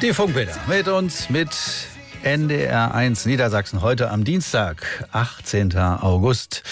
Die Funkbilder mit uns, mit NDR 1 Niedersachsen, heute am Dienstag, 18. August.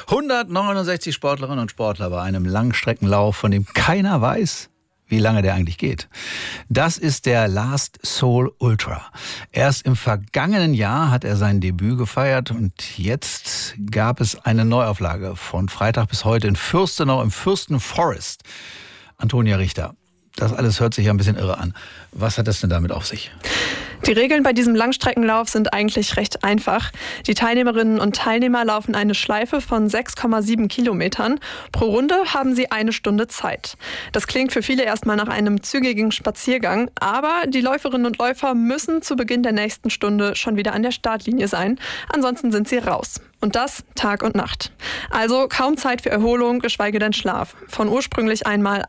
169 Sportlerinnen und Sportler bei einem Langstreckenlauf, von dem keiner weiß, wie lange der eigentlich geht. Das ist der Last Seoul Ultra. Erst im vergangenen Jahr hat er sein Debüt gefeiert und jetzt gab es eine Neuauflage von Freitag bis heute in Fürstenau im Fürstenforest. Antonia Richter, das alles hört sich ja ein bisschen irre an. Was hat das denn damit auf sich? Die Regeln bei diesem Langstreckenlauf sind eigentlich recht einfach. Die Teilnehmerinnen und Teilnehmer laufen eine Schleife von 6,7 Kilometern. Pro Runde haben sie 1 Stunde Zeit. Das klingt für viele erstmal nach einem zügigen Spaziergang, aber die Läuferinnen und Läufer müssen zu Beginn der nächsten Stunde schon wieder an der Startlinie sein. Ansonsten sind sie raus. Und das Tag und Nacht. Also kaum Zeit für Erholung, geschweige denn Schlaf. Von ursprünglich einmal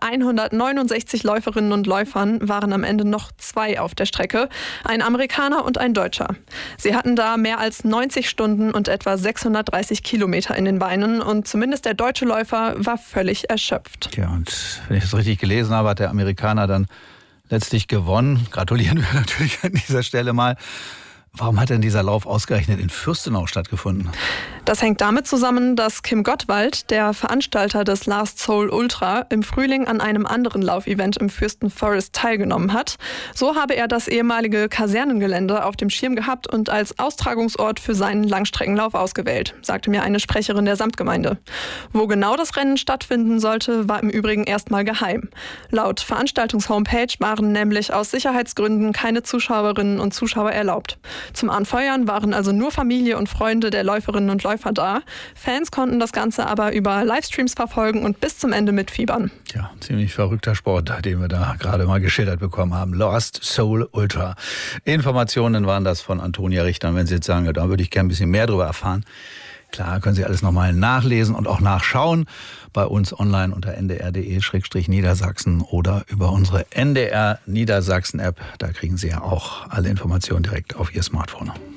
169 Läuferinnen und Läufern waren am Ende noch 2 auf der Strecke. Ein Amerikaner und ein Deutscher. Sie hatten da mehr als 90 Stunden und etwa 630 Kilometer in den Beinen. Und zumindest der deutsche Läufer war völlig erschöpft. Ja, und wenn ich das richtig gelesen habe, hat der Amerikaner dann letztlich gewonnen. Gratulieren wir natürlich an dieser Stelle mal. Warum hat denn dieser Lauf ausgerechnet in Fürstenau stattgefunden? Das hängt damit zusammen, dass Kim Gottwald, der Veranstalter des Last Seoul Ultra, im Frühling an einem anderen Laufevent im Fürstenforest teilgenommen hat. So habe er das ehemalige Kasernengelände auf dem Schirm gehabt und als Austragungsort für seinen Langstreckenlauf ausgewählt, sagte mir eine Sprecherin der Samtgemeinde. Wo genau das Rennen stattfinden sollte, war im Übrigen erstmal geheim. Laut Veranstaltungs-Homepage waren nämlich aus Sicherheitsgründen keine Zuschauerinnen und Zuschauer erlaubt. Zum Anfeuern waren also nur Familie und Freunde der Läuferinnen und Läufer da. Fans konnten das Ganze aber über Livestreams verfolgen und bis zum Ende mitfiebern. Ja, ziemlich verrückter Sport, den wir da gerade mal geschildert bekommen haben. Last Seoul Ultra. Informationen waren das von Antonia Richter. Und wenn Sie jetzt sagen, ja, da würde ich gerne ein bisschen mehr drüber erfahren, klar, können Sie alles nochmal nachlesen und auch nachschauen. Bei uns online unter ndr.de/Niedersachsen oder über unsere NDR Niedersachsen App. Da kriegen Sie ja auch alle Informationen direkt auf Ihr Smartphone.